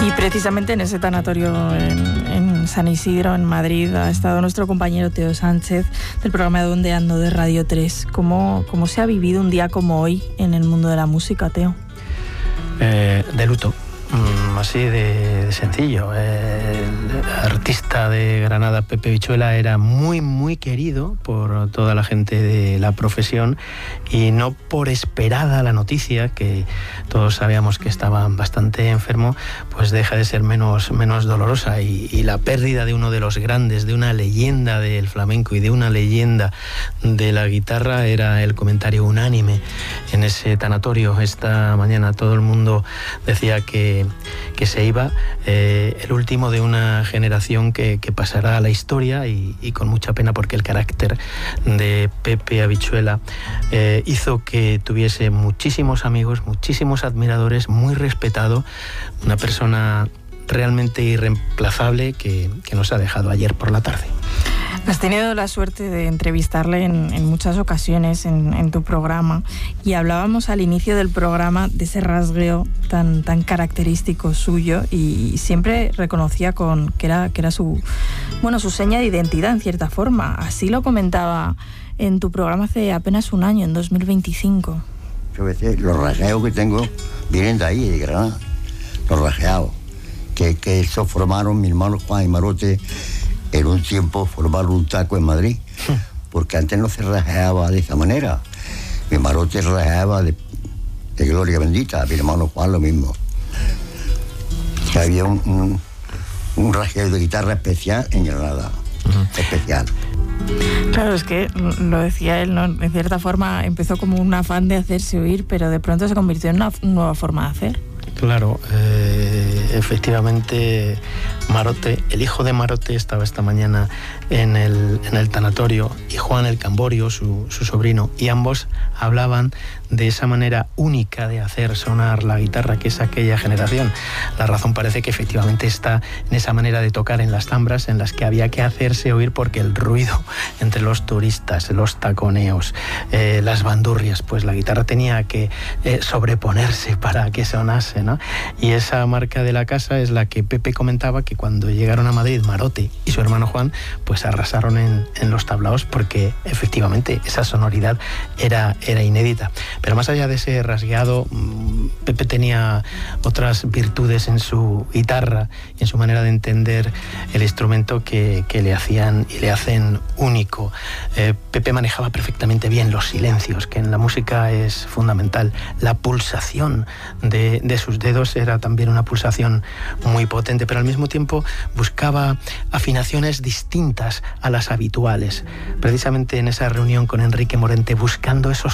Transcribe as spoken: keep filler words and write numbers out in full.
Y precisamente en ese tanatorio en, en San Isidro, en Madrid, ha estado nuestro compañero Teo Sánchez del programa Donde Ando de Radio tres. ¿Cómo, cómo se ha vivido un día como hoy en el mundo de la música, Teo? Eh, de luto. Así de, de sencillo. El artista de Granada, Pepe Vichuela, era muy muy querido por toda la gente de la profesión, y no por esperada la noticia, que todos sabíamos que estaba bastante enfermo, pues deja de ser menos, menos dolorosa, y, y la pérdida de uno de los grandes, de una leyenda del flamenco y de una leyenda de la guitarra, era el comentario unánime en ese tanatorio. Esta mañana todo el mundo decía que que se iba, eh, el último de una generación que, que pasará a la historia, y, y con mucha pena, porque el carácter de Pepe Habichuela eh, hizo que tuviese muchísimos amigos, muchísimos admiradores, muy respetado, una persona realmente irreemplazable que, que nos ha dejado ayer por la tarde. Has tenido la suerte de entrevistarle en, en muchas ocasiones en, en tu programa, y hablábamos al inicio del programa de ese rasgueo tan, tan característico suyo, y siempre reconocía con, que, era, que era su, bueno, su seña de identidad en cierta forma. Así lo comentaba en tu programa hace apenas un año, en dos mil veinticinco. Yo veces los rasgueos que tengo vienen de ahí, de Granada, los rasgueos, que, que eso formaron mi hermano Juan y Marote. En un tiempo formaron un taco en Madrid, porque antes no se rasgueaba de esa manera. Mi Marote rasgueaba de, de Gloria Bendita, mi hermano Juan lo mismo. Que había un, un, un rasgueo de guitarra especial en Granada, uh-huh. especial. Claro, es que lo decía él, ¿no? En cierta forma empezó como un afán de hacerse oír, pero de pronto se convirtió en una nueva forma de hacer. Claro, eh, efectivamente, Marote, el hijo de Marote, estaba esta mañana en el, en el tanatorio, y Juan el Camborio, su, su sobrino, y ambos hablaban de esa manera única de hacer sonar la guitarra, que es aquella generación. La razón parece que efectivamente está en esa manera de tocar en las zambras, en las que había que hacerse oír, porque el ruido entre los turistas, los taconeos, eh, las bandurrias, pues la guitarra tenía que eh, sobreponerse para que sonase, ¿no? Y esa marca de la casa es la que Pepe comentaba, que cuando llegaron a Madrid Marote y su hermano Juan, pues arrasaron en, en los tablaos, porque efectivamente esa sonoridad era, era inédita. Pero más allá de ese rasgueado, Pepe tenía otras virtudes en su guitarra y en su manera de entender el instrumento que, que le hacían y le hacen único. Eh, Pepe manejaba perfectamente bien los silencios, que en la música es fundamental. La pulsación de, de sus dedos era también una pulsación muy potente, pero al mismo tiempo buscaba afinaciones distintas a las habituales. Precisamente en esa reunión con Enrique Morente, buscando esos